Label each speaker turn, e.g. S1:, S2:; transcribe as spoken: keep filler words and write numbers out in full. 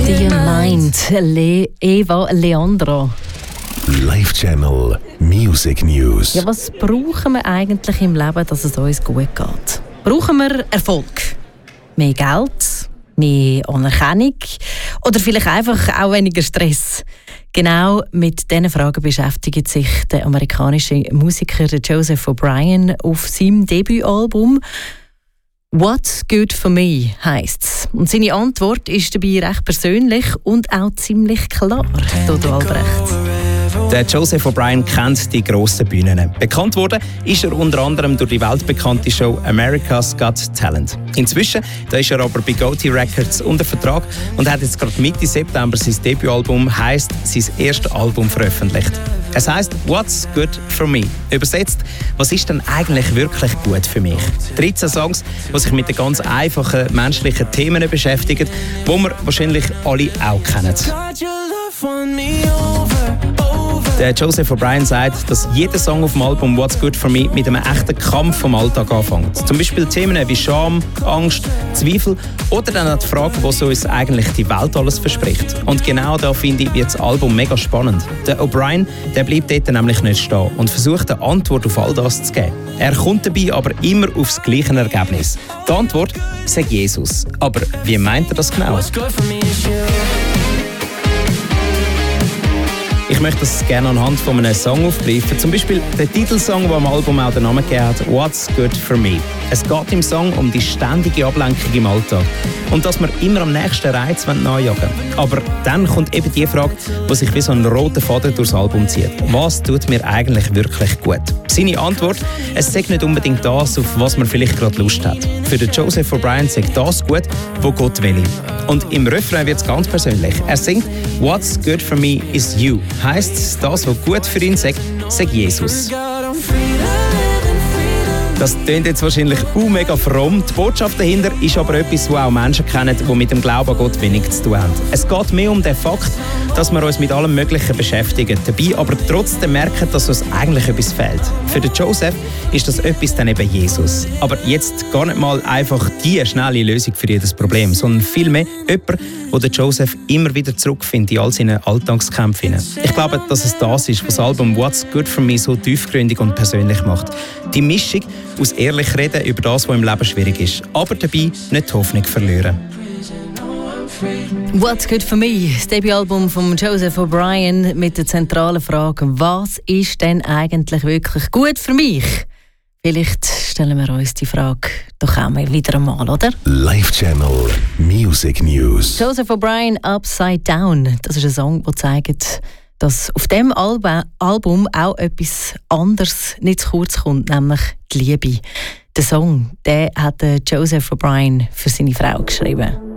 S1: Dear Mind, Le Eva Leandro.
S2: Live Channel Music News.
S1: Ja, was brauchen wir eigentlich im Leben, dass es uns gut geht? Brauchen wir Erfolg? Mehr Geld? Mehr Anerkennung? Oder vielleicht einfach auch weniger Stress? Genau mit diesen Fragen beschäftigt sich der amerikanische Musiker Joseph O'Brien auf seinem Debütalbum «What's Good for Me» heisst's. Und seine Antwort ist dabei recht persönlich und auch ziemlich klar, Dodo Albrecht.
S3: Der Joseph O'Brien kennt die grossen Bühnen. Bekannt worden ist er unter anderem durch die weltbekannte Show America's Got Talent. Inzwischen da ist er aber bei Goatee Records unter Vertrag und hat jetzt gerade Mitte September sein Debütalbum, heisst sein erstes Album, veröffentlicht. Es heisst «What's Good for Me». Übersetzt, was ist denn eigentlich wirklich gut für mich? dreizehn Songs, die sich mit den ganz einfachen menschlichen Themen beschäftigen, die wir wahrscheinlich alle auch kennen. Der Joseph O'Brien sagt, dass jeder Song auf dem Album «What's Good for Me» mit einem echten Kampf vom Alltag anfängt. Zum Beispiel Themen wie Scham, Angst, Zweifel oder dann auch die Frage, was uns eigentlich die Welt alles verspricht. Und genau da finde ich, wird das Album mega spannend. Der O'Brien, der bleibt dort nämlich nicht stehen und versucht eine Antwort auf all das zu geben. Er kommt dabei aber immer aufs gleiche Ergebnis. Die Antwort sagt Jesus. Aber wie meint er das genau? Ich möchte das gerne anhand von einem Song aufgreifen. Zum Beispiel der Titelsong, der am Album auch den Namen gegeben hat, «What's Good for Me». Es geht im Song um die ständige Ablenkung im Alltag und dass wir immer am nächsten Reiz nachjagen wollen. Aber dann kommt eben die Frage, die sich wie so ein roter Faden durchs Album zieht. Was tut mir eigentlich wirklich gut? Seine Antwort, es sagt nicht unbedingt das, auf was man vielleicht gerade Lust hat. Für den Joseph O'Brien sagt das gut, wo Gott will. Und im Refrain wird es ganz persönlich. Er singt «What's good for me is you». Heisst, das, was gut für ihn sagt, sagt Jesus. Das klingt jetzt wahrscheinlich uh, mega fromm. Die Botschaft dahinter ist aber etwas, das auch Menschen kennen, die mit dem Glauben an Gott wenig zu tun haben. Es geht mehr um den Fakt, dass wir uns mit allem Möglichen beschäftigen, dabei aber trotzdem merken, dass uns eigentlich etwas fehlt. Für den Joseph ist das etwas dann eben Jesus. Aber jetzt gar nicht mal einfach die schnelle Lösung für jedes Problem, sondern vielmehr jemand, wo der Joseph immer wieder zurückfindet in all seinen Alltagskämpfen. Ich glaube, dass es das ist, was das Album «What's Good for Me» so tiefgründig und persönlich macht. Die Mischung aus ehrlich reden über das, was im Leben schwierig ist, aber dabei nicht die Hoffnung verlieren.
S1: «What's Good for Me», das Debütalbum von Joseph O'Brien mit der zentralen Frage, was ist denn eigentlich wirklich gut für mich? Vielleicht stellen wir uns die Frage doch auch mal wieder einmal, oder?
S2: Live Channel Music News.
S1: Joseph O'Brien «Upside Down», das ist ein Song, der zeigt, dass auf diesem Alba- Album auch etwas anderes nicht zu kurz kommt, nämlich die Liebe. Der Song, den hat Joseph O'Brien für seine Frau geschrieben.